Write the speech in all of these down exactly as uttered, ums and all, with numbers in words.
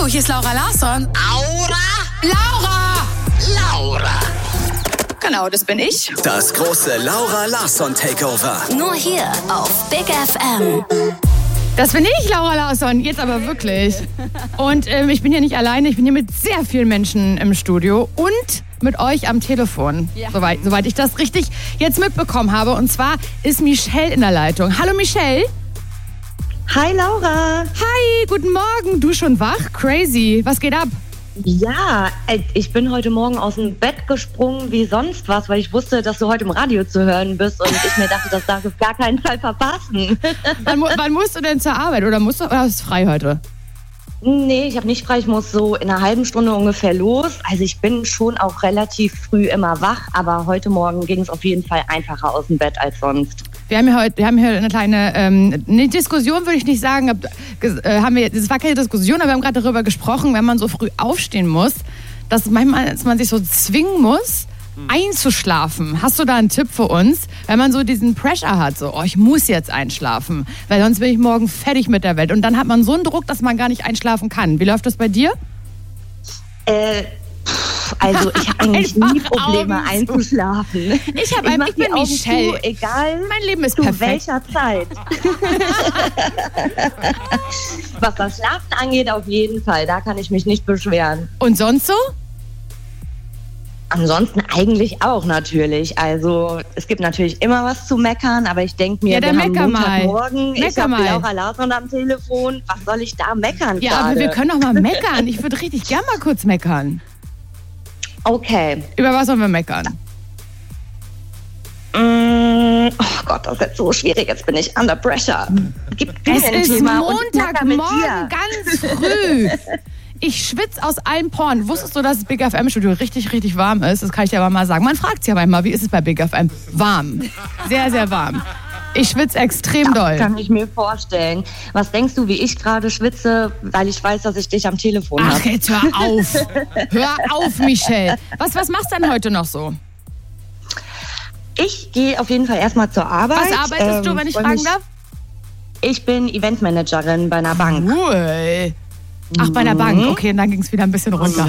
Hallo, hier ist Laura Larsson. Aura? Laura! Laura. Genau, das bin ich. Das große Laura Larsson Takeover. Nur hier auf Big F M. Das bin ich, Laura Larsson, jetzt aber wirklich. Und ähm, ich bin hier nicht alleine, ich bin hier mit sehr vielen Menschen im Studio und mit euch am Telefon, ja. soweit, soweit ich das richtig jetzt mitbekommen habe. Und zwar ist Michelle in der Leitung. Hallo Michelle. Hi Laura. Hi, guten Morgen. Du schon wach? Crazy. Was geht ab? Ja, ich bin heute Morgen aus dem Bett gesprungen wie sonst was, weil ich wusste, dass du heute im Radio zu hören bist und ich mir dachte, das darf ich auf gar keinen Fall verpassen. Wann, wann musst du denn zur Arbeit oder musst du, oder hast du frei heute? Nee, ich habe nicht frei, ich muss so in einer halben Stunde ungefähr los. Also ich bin schon auch relativ früh immer wach, aber heute Morgen ging es auf jeden Fall einfacher aus dem Bett als sonst. Wir haben hier heute, wir haben hier eine kleine, ähm, eine Diskussion würde ich nicht sagen, hab, äh, haben wir, das war keine Diskussion, aber wir haben gerade darüber gesprochen, wenn man so früh aufstehen muss, dass manchmal dass man sich so zwingen muss, einzuschlafen. Hast du da einen Tipp für uns, wenn man so diesen Pressure hat, so, oh, ich muss jetzt einschlafen, weil sonst bin ich morgen fertig mit der Welt. Und dann hat man so einen Druck, dass man gar nicht einschlafen kann. Wie läuft das bei dir? Äh, also ich habe eigentlich nie Probleme Augen einzuschlafen. Ich, hab ein, ich bin Michelle. Zu, egal mein Leben ist zu perfekt. welcher Zeit. Was das Schlafen angeht, auf jeden Fall. Da kann ich mich nicht beschweren. Und sonst so? Ansonsten eigentlich auch natürlich. Also es gibt natürlich immer was zu meckern, aber ich denke mir, ja, wir mecker haben mal. Montagmorgen, ich habe mal. Laura Larsson am Telefon. Was soll ich da meckern? Ja, grade? aber wir können doch mal meckern. Ich würde richtig gern mal kurz meckern. Okay. Über was sollen wir meckern? Mm, oh Gott, das ist jetzt so schwierig. Jetzt bin ich under pressure. Gib Es mir ein ist Thema und ich mecker mit Montagmorgen dir. ganz früh. Ich schwitze aus allen Poren. Wusstest du, dass das Big F M-Studio richtig, richtig warm ist? Das kann ich dir aber mal sagen. Man fragt sich ja manchmal, wie ist es bei Big F M? Warm. Sehr, sehr warm. Ich schwitze extrem Das doll. kann ich mir vorstellen. Was denkst du, wie ich gerade schwitze, weil ich weiß, dass ich dich am Telefon habe? Ach, jetzt hör auf. Hör auf, Michelle. Was, was machst du denn heute noch so? Ich gehe auf jeden Fall erstmal zur Arbeit. Was arbeitest ähm, du, wenn ich fragen darf? Ich bin Eventmanagerin bei einer Bank. Cool. Ach, bei einer Bank. Okay, und dann ging es wieder ein bisschen runter.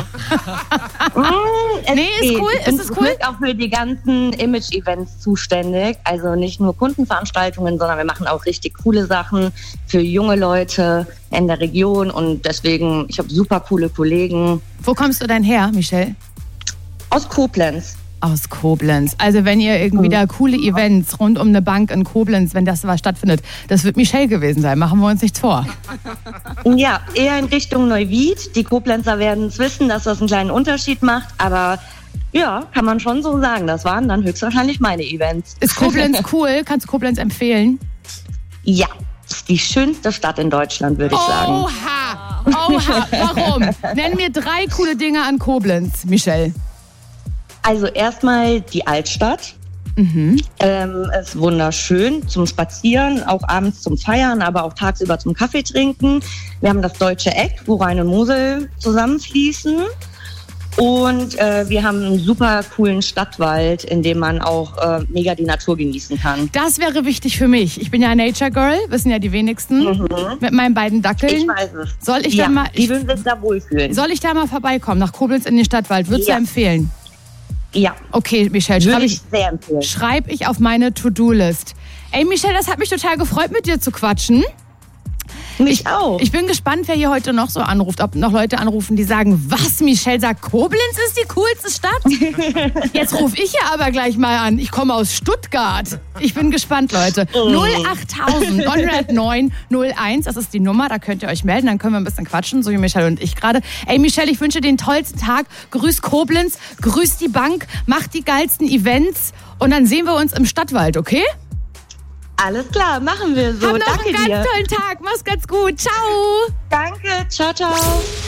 Nee, ist cool. Ich bin ist es cool? auch für die ganzen Image-Events zuständig. Also nicht nur Kundenveranstaltungen, sondern wir machen auch richtig coole Sachen für junge Leute in der Region. Und deswegen, ich habe super coole Kollegen. Wo kommst du denn her, Michelle? Aus Koblenz. Aus Koblenz. Also wenn ihr irgendwie da coole Events rund um eine Bank in Koblenz, wenn das was stattfindet, das wird Michelle gewesen sein. Machen wir uns nichts vor. Ja, eher in Richtung Neuwied. Die Koblenzer werden es wissen, dass das einen kleinen Unterschied macht. Aber ja, kann man schon so sagen. Das waren dann höchstwahrscheinlich meine Events. Ist Koblenz cool? Kannst du Koblenz empfehlen? Ja, ist die schönste Stadt in Deutschland, würde ich sagen. Oha! Oha! Warum? Nenn mir drei coole Dinge an Koblenz, Michelle. Also erstmal die Altstadt. Mhm. Ähm, ist wunderschön zum Spazieren, auch abends zum Feiern, aber auch tagsüber zum Kaffee trinken. Wir haben das Deutsche Eck, wo Rhein und Mosel zusammenfließen. Und äh, wir haben einen super coolen Stadtwald, in dem man auch äh, mega die Natur genießen kann. Das wäre wichtig für mich. Ich bin ja ein Nature Girl, wissen ja die wenigsten. Mhm. Mit meinen beiden Dackeln. Ich weiß es. Soll ich ja, da mal, die würden sich da wohlfühlen. Soll ich da mal vorbeikommen, nach Koblenz in den Stadtwald? Würdest ja. du empfehlen? Ja. Okay, Michelle, schreibe Würde ich ich, sehr empfehlen. schreib ich auf meine To-Do-List. Ey, Michelle, das hat mich total gefreut, mit dir zu quatschen. Mich ich, auch. Ich bin gespannt, wer hier heute noch so anruft. Ob noch Leute anrufen, die sagen, was, Michelle sagt, Koblenz ist die coolste Stadt? Jetzt rufe ich ja aber gleich mal an. Ich komme aus Stuttgart. Ich bin gespannt, Leute. null acht null neun null eins, das ist die Nummer, da könnt ihr euch melden. Dann können wir ein bisschen quatschen, so wie Michelle und ich gerade. Ey, Michelle, ich wünsche dir den tollsten Tag. Grüß Koblenz, grüß die Bank, mach die geilsten Events und dann sehen wir uns im Stadtwald, okay? Alles klar, machen wir so. Hab noch Danke einen ganz dir. tollen Tag. Mach's ganz gut. Ciao. Danke. Ciao, ciao.